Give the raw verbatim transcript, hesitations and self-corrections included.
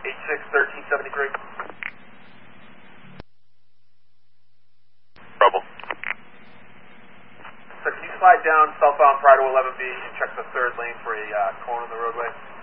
eight six, thirteen seventy-three. Trouble. So can you slide down southbound Prado eleven B and check the third lane for a uh, cone on the roadway?